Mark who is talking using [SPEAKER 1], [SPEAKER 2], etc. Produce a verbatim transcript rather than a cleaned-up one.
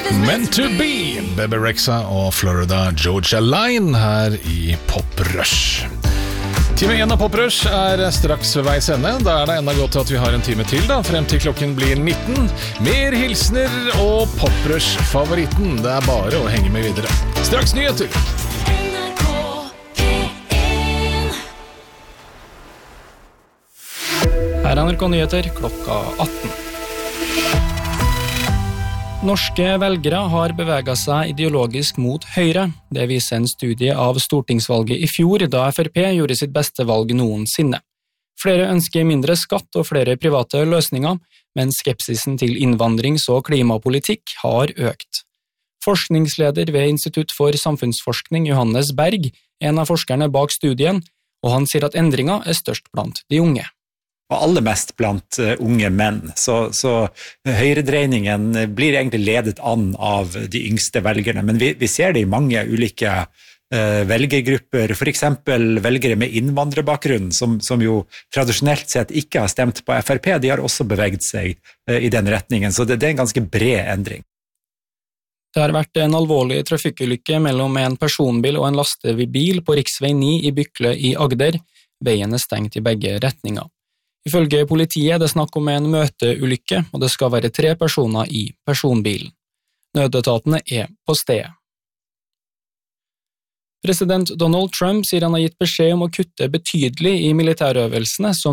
[SPEAKER 1] Meant to be, Bebe Rexha og Florida Georgia Line her i Pop Rush. Time én av Pop Rush er straks ved veis ende. Da er det enda godt at vi har en time til da, frem til klokken blir nitten. Mer hilsner og Pop Rush-favoritten. Det er bare å henge med videre. Straks nyheter!
[SPEAKER 2] Her er N R K Nyheter klokka atten. Norske velgere har beveget seg ideologisk mot høyre. Det viser en studie av stortingsvalget i fjor, da F R P gjorde sitt beste valg noensinne. Flere ønsker mindre skatt og flere private løsninger, men skepsisen til innvandrings- og klimapolitikk har økt. Forskningsleder ved Institutt for samfunnsforskning, Johannes Berg, en av forskerne bak studien, og han sier at endringen er størst blant de unge.
[SPEAKER 3] Og aller mest blant uh, unge menn, så, så høyredreiningen blir egentlig ledet an av de yngste velgerne, men vi, vi ser det i mange ulike uh, velgergrupper, for eksempel velgere med innvandrerbakgrunn, som, som jo tradisjonelt sett ikke har stemt på F R P, de har også beveget seg uh, i den retningen, så det, det er en ganske bred endring.
[SPEAKER 2] Det har vært en alvorlig trafikkulykke mellom en personbil og en lastebil på riksvei ni i Bykle i Agder. Veien er stengt i begge retninger. Ifølge politiet er det snakk om en møteulykke, og det skal være tre personer i personbilen. Nødetatene er på stedet. President Donald Trump sier han har gitt beskjed om å kutte betydelig i militærøvelsene som